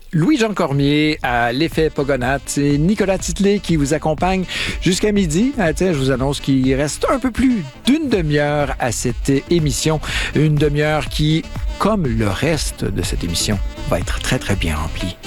Louis-Jean Cormier à l'effet Pogonat. C'est Nicolas Titley qui vous accompagne jusqu'à midi. Je vous annonce qu'il reste un peu plus d'une demi-heure à cette émission. Une demi-heure qui, comme le reste de cette émission, va être très, très bien remplie.